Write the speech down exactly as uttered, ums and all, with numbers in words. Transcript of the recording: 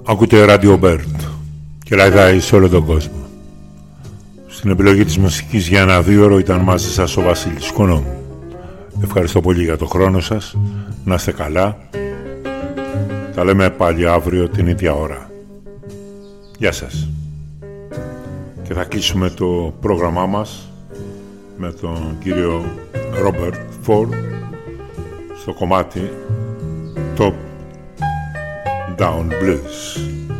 Ακούτε Radio Bird και ραϊδάει σε όλο τον κόσμο. Στην επιλογή της μουσικής για ένα δύο ώρο ήταν μαζί σας ο Βασίλης Κονόμου. Ευχαριστώ πολύ για το χρόνο σας. Να είστε καλά. Τα λέμε πάλι αύριο την ίδια ώρα. Γεια σας. Και θα κλείσουμε το πρόγραμμά μας με τον κύριο Robert Ford στο κομμάτι Top Down Blues.